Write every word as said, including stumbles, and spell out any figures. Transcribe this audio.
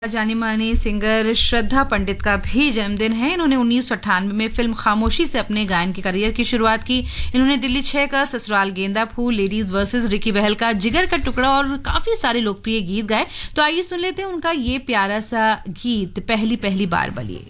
जानी मानी सिंगर श्रद्धा पंडित का भी जन्मदिन है। इन्होंने उन्नीस सौ अट्ठानवे में फिल्म खामोशी से अपने गायन के करियर की शुरुआत की। इन्होंने दिल्ली छह का, ससुराल गेंदा फूल, लेडीज वर्सेस रिकी बहल का, जिगर का टुकड़ा और काफी सारे लोकप्रिय गीत गाए। तो आइए सुन लेते हैं उनका ये प्यारा सा गीत, पहली पहली बार बलिए।